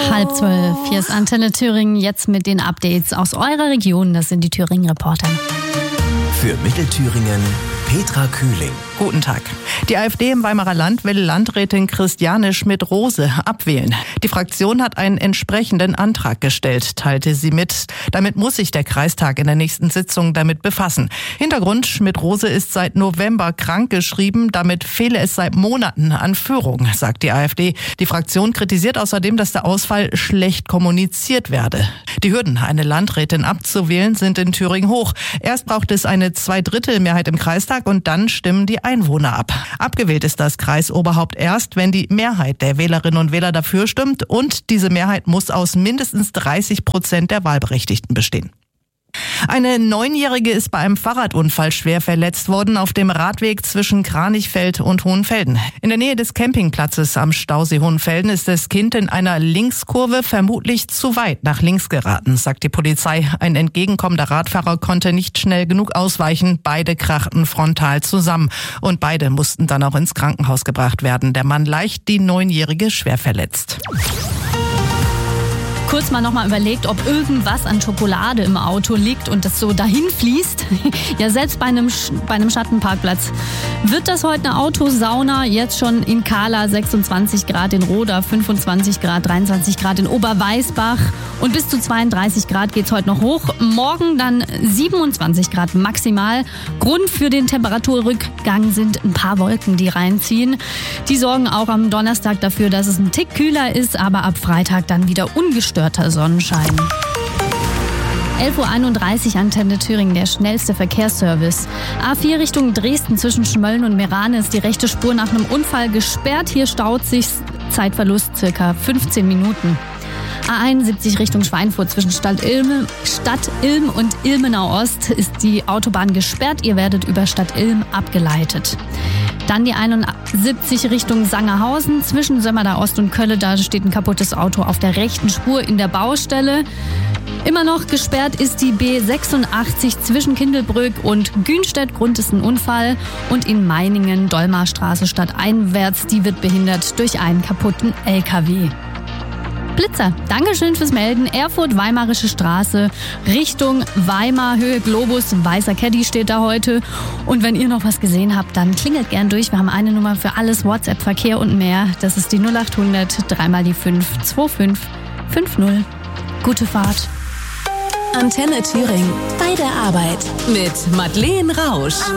11:30. Hier ist Antenne Thüringen, jetzt mit den Updates aus eurer Region. Das sind die Thüringen-Reporter. Für Mittelthüringen Petra Kühling. Guten Tag. Die AfD im Weimarer Land will Landrätin Christiane Schmidt-Rose abwählen. Die Fraktion hat einen entsprechenden Antrag gestellt, teilte sie mit. Damit muss sich der Kreistag in der nächsten Sitzung damit befassen. Hintergrund: Schmidt-Rose ist seit November krankgeschrieben. Damit fehle es seit Monaten an Führung, sagt die AfD. Die Fraktion kritisiert außerdem, dass der Ausfall schlecht kommuniziert werde. Die Hürden, eine Landrätin abzuwählen, sind in Thüringen hoch. Erst braucht es eine Zweidrittelmehrheit im Kreistag und dann stimmen die Einwohner ab. Abgewählt ist das Kreisoberhaupt erst, wenn die Mehrheit der Wählerinnen und Wähler dafür stimmt, und diese Mehrheit muss aus mindestens 30% der Wahlberechtigten bestehen. Eine 9-Jährige ist bei einem Fahrradunfall schwer verletzt worden auf dem Radweg zwischen Kranichfeld und Hohenfelden. In der Nähe des Campingplatzes am Stausee Hohenfelden ist das Kind in einer Linkskurve vermutlich zu weit nach links geraten, sagt die Polizei. Ein entgegenkommender Radfahrer konnte nicht schnell genug ausweichen. Beide krachten frontal zusammen und beide mussten dann auch ins Krankenhaus gebracht werden. Der Mann leicht, die 9-Jährige schwer verletzt. Kurz mal nochmal überlegt, ob irgendwas an Schokolade im Auto liegt und das so dahin fließt. Ja, selbst bei einem Schattenparkplatz. Wird das heute eine Autosauna? Jetzt schon in Kahla 26 Grad, in Roda 25 Grad, 23 Grad in Oberweißbach und bis zu 32 Grad geht's heute noch hoch. Morgen dann 27 Grad maximal. Grund für den Temperaturrückgang sind ein paar Wolken, die reinziehen. Die sorgen auch am Donnerstag dafür, dass es ein Tick kühler ist, aber ab Freitag dann wieder ungestörter Sonnenschein. 11:31 Uhr, Antenne Thüringen, der schnellste Verkehrsservice. A4 Richtung Dresden zwischen Schmölln und Merane ist die rechte Spur nach einem Unfall gesperrt. Hier staut sich, Zeitverlust circa 15 Minuten. A71 Richtung Schweinfurt zwischen Stadt Ilm und Ilmenau Ost ist die Autobahn gesperrt. Ihr werdet über Stadt Ilm abgeleitet. Dann die 71 Richtung Sangerhausen zwischen Sömmerda Ost und Kölle. Da steht ein kaputtes Auto auf der rechten Spur in der Baustelle. Immer noch gesperrt ist die B86 zwischen Kindelbrück und Günstedt. Grund ist ein Unfall. Und in Meiningen, Dolmarstraße stadteinwärts, die wird behindert durch einen kaputten LKW. Blitzer, Dankeschön fürs Melden. Erfurt, Weimarische Straße, Richtung Weimar, Höhe Globus, weißer Caddy steht da heute. Und wenn ihr noch was gesehen habt, dann klingelt gern durch. Wir haben eine Nummer für alles, WhatsApp, Verkehr und mehr. Das ist die 0800 3 die 5 25 50. Gute Fahrt. Antenne Thüringen. Bei der Arbeit. Mit Madeleine Rausch.